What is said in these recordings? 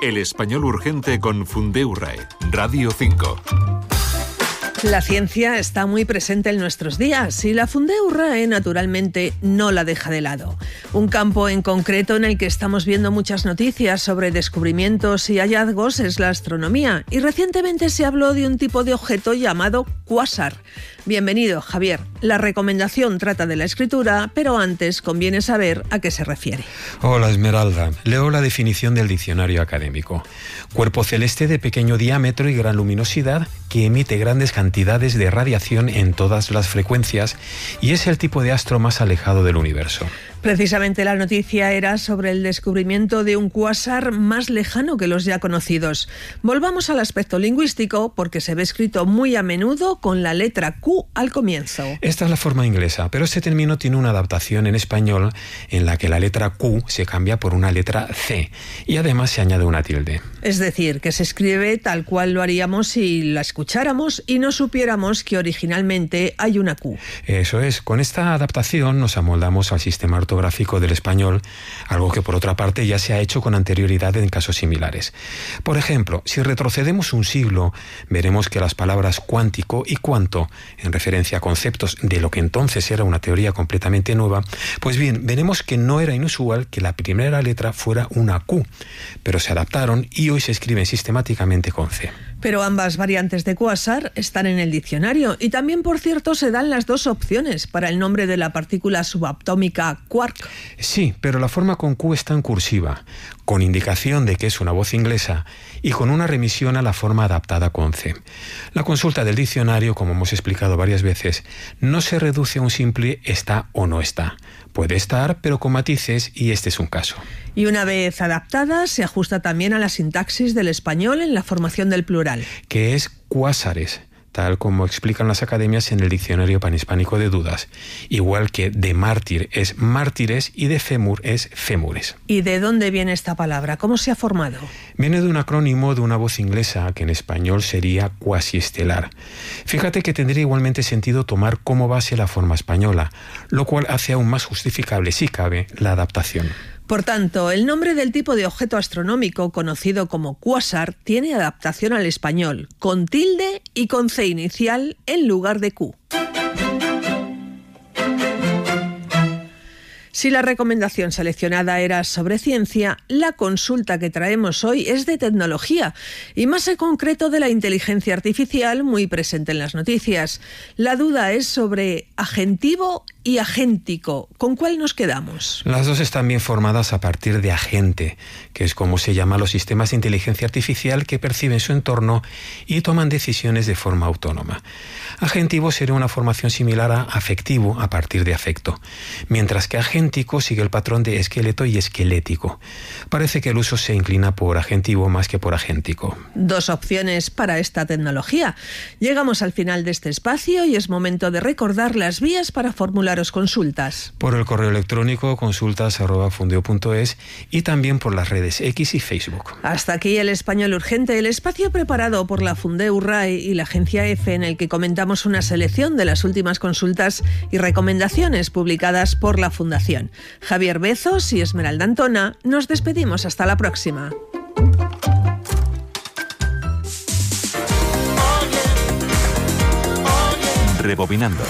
El español urgente con Fundeu RAE, Radio 5. La ciencia está muy presente en nuestros días y la Fundeu RAE, naturalmente, no la deja de lado. Un campo en concreto en el que estamos viendo muchas noticias sobre descubrimientos y hallazgos es la astronomía, y recientemente se habló de un tipo de objeto llamado cuásar. Bienvenido, Javier. La recomendación trata de la escritura, pero antes conviene saber a qué se refiere. Hola, Esmeralda. Leo la definición del diccionario académico. Cuerpo celeste de pequeño diámetro y gran luminosidad que emite grandes cantidades de radiación en todas las frecuencias y es el tipo de astro más alejado del universo. Precisamente la noticia era sobre el descubrimiento de un cuásar más lejano que los ya conocidos. Volvamos al aspecto lingüístico, porque se ve escrito muy a menudo con la letra Q al comienzo. Esta es la forma inglesa, pero este término tiene una adaptación en español en la que la letra Q se cambia por una letra C y además se añade una tilde. Es decir, que se escribe tal cual lo haríamos si la escucháramos y no supiéramos que originalmente hay una Q. Eso es, con esta adaptación nos amoldamos al sistema ortográfico del español, algo que por otra parte ya se ha hecho con anterioridad en casos similares. Por ejemplo, si retrocedemos un siglo, veremos que las palabras cuántico y cuánto, en referencia a conceptos de lo que entonces era una teoría completamente nueva, pues bien, veremos que no era inusual que la primera letra fuera una Q, pero se adaptaron y hoy se escriben sistemáticamente con C. Pero ambas variantes de cuásar están en el diccionario y también, por cierto, se dan las dos opciones para el nombre de la partícula subatómica quark. Sí, pero la forma con Q está en cursiva, con indicación de que es una voz inglesa y con una remisión a la forma adaptada con C. La consulta del diccionario, como hemos explicado varias veces, no se reduce a un simple está o no está. Puede estar, pero con matices, y este es un caso. Y una vez adaptada, se ajusta también a la sintaxis del español en la formación del plural. Que es cuásares, tal como explican las academias en el Diccionario Panhispánico de Dudas. Igual que de mártir es mártires y de fémur es fémures. ¿Y de dónde viene esta palabra? ¿Cómo se ha formado? Viene de un acrónimo de una voz inglesa que en español sería cuasiestelar. Fíjate que tendría igualmente sentido tomar como base la forma española, lo cual hace aún más justificable, si cabe, la adaptación. Por tanto, el nombre del tipo de objeto astronómico conocido como cuásar tiene adaptación al español, con tilde y con C inicial en lugar de Q. Si la recomendación seleccionada era sobre ciencia, la consulta que traemos hoy es de tecnología y más en concreto de la inteligencia artificial muy presente en las noticias. La duda es sobre agentivo y agéntico. ¿Con cuál nos quedamos? Las dos están bien formadas a partir de agente, que es como se llama los sistemas de inteligencia artificial que perciben su entorno y toman decisiones de forma autónoma. Agentivo sería una formación similar a afectivo a partir de afecto, mientras que agéntico sigue el patrón de esqueleto y esquelético. Parece que el uso se inclina por agentivo más que por agéntico. Dos opciones para esta tecnología. Llegamos al final de este espacio y es momento de recordar las vías para formularos consultas. Por el correo electrónico consultas@fundeu.es y también por las redes X y Facebook. Hasta aquí el Español Urgente, el espacio preparado por la Fundeu RAE y la agencia EFE en el que comentamos una selección de las últimas consultas y recomendaciones publicadas por la Fundación. Javier Bezos y Esmeralda Antona, nos despedimos hasta la próxima. Rebobinando.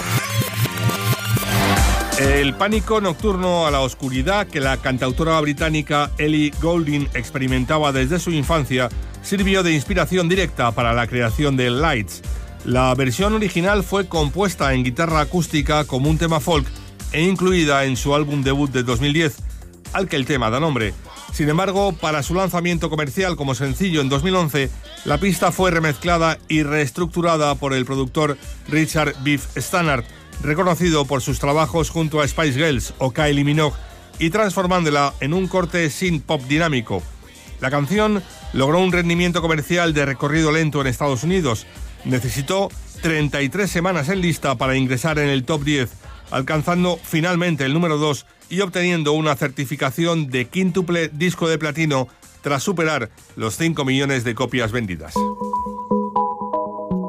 El pánico nocturno a la oscuridad que la cantautora británica Ellie Goulding experimentaba desde su infancia sirvió de inspiración directa para la creación de Lights. La versión original fue compuesta en guitarra acústica como un tema folk e incluida en su álbum debut de 2010, al que el tema da nombre. Sin embargo, para su lanzamiento comercial como sencillo en 2011, la pista fue remezclada y reestructurada por el productor Richard Beef Stannard, reconocido por sus trabajos junto a Spice Girls o Kylie Minogue, y transformándola en un corte synth pop dinámico. La canción logró un rendimiento comercial de recorrido lento en Estados Unidos. Necesitó 33 semanas en lista para ingresar en el top 10, alcanzando finalmente el número 2 y obteniendo una certificación de quíntuple disco de platino tras superar los 5 millones de copias vendidas.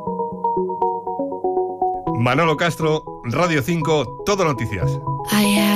Manolo Castro, Radio 5, Todo Noticias.